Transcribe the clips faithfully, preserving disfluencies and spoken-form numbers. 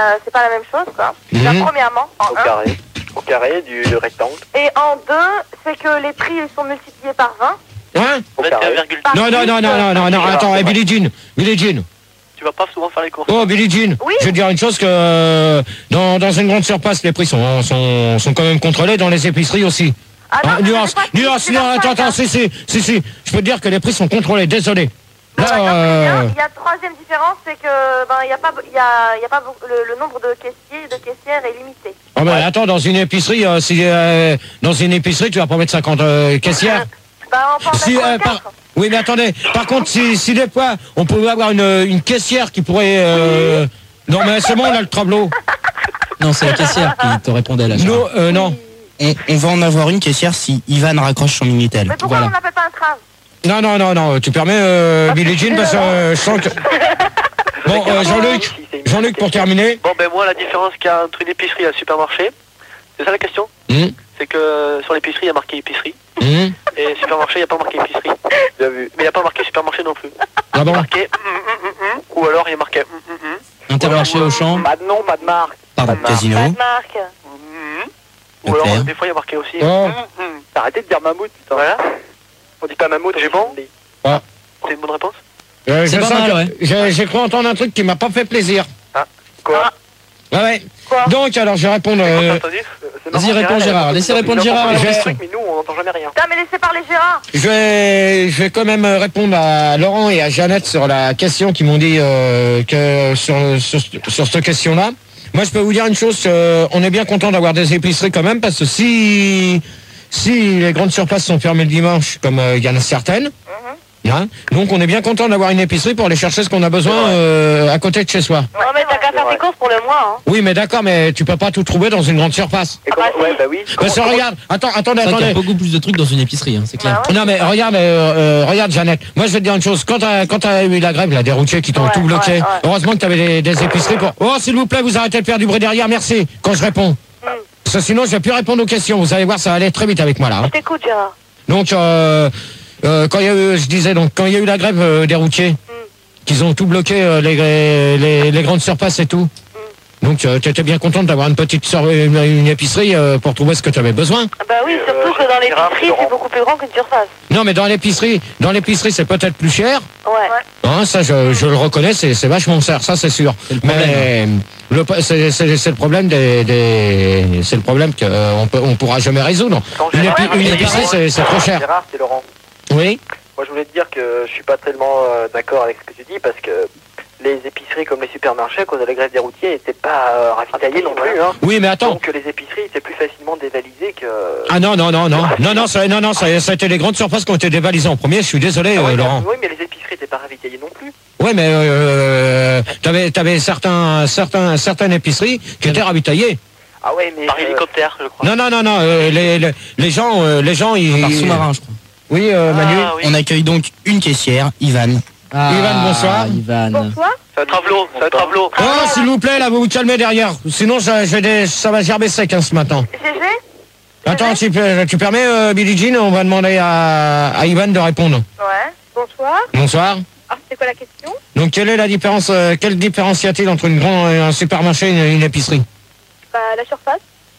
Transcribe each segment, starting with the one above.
Euh, c'est pas la même chose, quoi. Mmh. La premièrement, en Au un. carré. Au carré du, du rectangle. Et en deux, c'est que les prix ils sont multipliés par vingt. Hein? Au carré. Par Non, non, plus, non, non, non, non, non, attends, hey, Billie Jean, Billie Jean. Tu vas pas souvent faire les courses. Oh, Billie Jean, Oui. je vais te dire une chose que euh, dans, dans une grande surface, les prix sont, sont, sont quand même contrôlés, dans les épiceries aussi. Ah non, Ah, mais nuance, c'est pas- nuance, c'est non, pas attends, ça, attends, hein. si, si, si, si, je peux te dire que les prix sont contrôlés, désolé. Bon, Là, bah, non, très euh, bien. Il y a troisième différence, c'est que ben il y a pas il y a, il y a pas beaucoup- le, le nombre de caissiers de caissières est limité. oh, mais attends, dans une épicerie, euh, si, euh, dans une épicerie, tu vas pas mettre cinquante euh, caissières. Bah on peut en Si, mettre euh, quatre. par- Oui, mais attendez, par contre, si, si des fois, on pouvait avoir une, une caissière qui pourrait... euh, Non, mais c'est bon, là, le tableau. Non, c'est la caissière qui te répondait là. Non, euh, non. On, on va en avoir une caissière si Ivan raccroche son Minitel. Mais pourquoi Voilà. on n'appelle pas un trave? Non, non, non, non, tu permets, euh, Billie Jean, parce que euh, je sens que... Bon, euh, Jean-Luc, Jean-Luc, pour terminer. Bon, ben moi, la différence qu'il y a entre une épicerie et un supermarché, c'est ça la question? Hum, C'est que sur l'épicerie, il y a marqué épicerie. hum. Et supermarché, il n'y a pas marqué épicerie. Bien vu. Mais il n'y a pas marqué supermarché non plus. Ah Il y a bon? marqué hum, hum, hum, hum, ou alors il y a marqué hum, hum, hum. Intermarché au champ. Pas de nom, pas de marque. Pardon. Pas de Casino. Pas de marque. Hum, hum. Ou Leclerc. alors, des fois, il y a marqué aussi. Oh. hum, hum. Arrêtez de dire mammouth, putain. Voilà. On dit pas mammouth, j'ai bon? Ah. C'est une bonne réponse? Euh, C'est je pas sens mal, que- ouais. j'ai- J'ai cru entendre un truc qui m'a pas fait plaisir. Quoi? Ouais, ouais. Quoi? Donc, alors, je vais répondre... T'as euh, entendu? C'est Vas-y, marrant, réponds, Gérard, Gérard. elle- Laissez répondre elle- Gérard à la elle- question. Mais nous, on n'entend jamais rien. Putain, mais laissez parler Gérard. Je vais, je vais quand même répondre à Laurent et à Jeannette sur la question qu'ils m'ont dit euh, que sur, sur, sur cette question-là. Moi, je peux vous dire une chose, euh, on est bien content d'avoir des épiceries quand même, parce que si, si les grandes surfaces sont fermées le dimanche, comme euh, il y en a certaines, hein, donc on est bien content d'avoir une épicerie pour aller chercher ce qu'on a besoin euh, à côté de chez soi. Non, mais t'as qu'à faire tes courses pour le mois, hein. Oui, mais d'accord, mais tu peux pas tout trouver dans une grande surface. Et comment- Ah bah, ouais, si. bah oui. Parce que Comment- regarde, attends, attendez, C'est vrai qu'il y a attendez. beaucoup plus de trucs dans une épicerie, hein, c'est clair. Bah ouais. Non mais regarde, euh, euh, regarde Jeannette, moi je vais te dire une chose, quand t'as quand t'as eu la grève, là, des routiers qui t'ont Ouais, tout bloqué, ouais, ouais. heureusement que t'avais des, des épiceries pour... Oh s'il vous plaît, vous arrêtez de faire du bruit derrière, merci, quand je réponds. Parce que sinon je vais plus répondre aux questions, vous allez voir, ça va aller très vite avec moi là. hein. Je t'écoute, Gérard. Donc euh, euh, quand il y a eu, je disais donc, quand il y a eu la grève euh, des routiers, qu'ils ont tout bloqué, euh, les, les, les grandes surfaces et tout. Donc euh, tu étais bien contente d'avoir une petite sur- une, une épicerie euh, pour trouver ce que tu avais besoin. Bah oui, Et, surtout euh, que dans Gérard, l'épicerie, Laurent. c'est beaucoup plus grand qu'une surface. Non mais dans l'épicerie, dans l'épicerie c'est peut-être plus cher. Ouais. Hein, ça, je, je le reconnais, c'est c'est vachement cher, ça c'est sûr. C'est le problème, Mais le, c'est c'est- c'est le problème des, des c'est le problème que euh, on peut, on pourra jamais résoudre. Quand Une, Gérard- épi- une épicerie, c'est c'est trop cher. Gérard, c'est Laurent. Oui. Moi, je voulais te dire que je suis pas tellement euh, d'accord avec ce que tu dis parce que les épiceries comme les supermarchés, à cause de la grève des routiers, n'étaient pas euh, ravitaillés non plus. Hein. Oui, mais attends. Donc les épiceries étaient plus facilement dévalisées que. Ah non, non, non, non, non, non, ça, non, non, ça, ça a été les grandes surfaces qui ont été dévalisées en premier. Je suis désolé, Ah euh, oui, mais- Laurent. oui, mais les épiceries n'étaient pas ravitaillées non plus. Oui, mais euh, t'avais, t'avais certains, certains, certaines épiceries qui étaient ravitaillées. Ah ouais, mais. Par euh, hélicoptère, je crois. Non, non, non, non. euh, les, les, les gens, euh, les gens, ils. Par sous-marin, je crois. Oui, euh, Manu. Ah, oui. On accueille donc une caissière, Ivan. Ivan, bonsoir. Ivan. Bonsoir. Ça va être à flot, ça va être à flot. Oh, s'il vous plaît, là, vous vous calmez derrière. Sinon, ça, je vais des- ça va gerber sec hein, ce matin. G G. Attends, tu, peux- tu permets, euh, Billie Jean, on va demander à, à Ivan de répondre. Ouais. Bonsoir. Bonsoir. Alors, c'était quoi la question? Donc, quelle est la différence, euh, quelle différence y a-t-il entre une grande, un supermarché et une, une épicerie? Bah, la surface.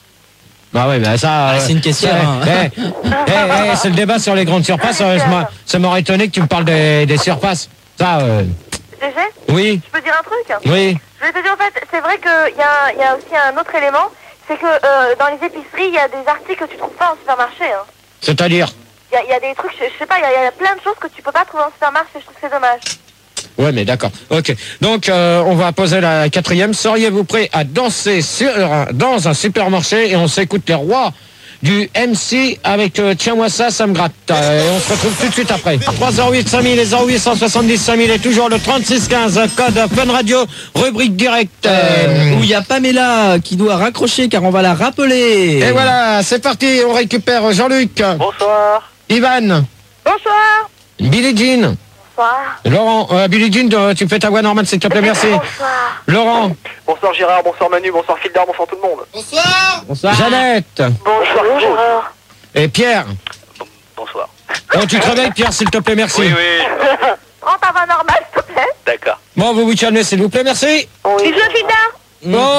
Bah ouais, bah ça... Ah, euh, c'est une caissière, ça- hein. eh, eh, eh, c'est le débat sur les grandes surfaces. euh, je m'a- ça m'aurait étonné que tu me parles des, des surfaces. Ça, euh, G G, oui, je peux dire un truc? oui. Je vais te dire, en fait, c'est vrai qu'il y a, il y a aussi un autre élément, c'est que euh, dans les épiceries, il y a des articles que tu trouves pas en supermarché. Hein. C'est-à-dire? Il y a, il y a des trucs, je, je sais pas, il y, a, il y a plein de choses que tu peux pas trouver en supermarché, je trouve que c'est dommage. Ouais, mais d'accord. Ok. Donc, euh, on va poser la quatrième. Seriez-vous prêt à danser sur, dans un supermarché et on s'écoute les rois du M C avec euh, Tiens-moi ça, ça me gratte. Euh, et on se retrouve tout de suite après. trois zéro huit cinq mille et zéro huit cent soixante-dix cinq mille et toujours le trente-six quinze, code Fun Radio, rubrique directe. Euh, où il y a Pamela qui doit raccrocher car on va la rappeler. Et voilà, c'est parti. On récupère Jean-Luc, Bonsoir. Ivan, Bonsoir. Billie Jean, Bonsoir. Laurent. Euh, Billie Jean, euh, tu fais ta voix normale, s'il te plaît, merci. Bonsoir. Laurent, Bonsoir Gérard, bonsoir Manu, bonsoir Fildar, bonsoir tout le monde. Bonsoir. Jeannette Bonjour, Gérard. et Pierre. Bonsoir. Oh, tu te réveilles, Pierre, s'il te plaît, merci. Oui, oui. Prends ta voix normale, s'il te plaît. D'accord. Bon, vous vous calmez, s'il vous plaît, merci. Bisous, Fida. Bon.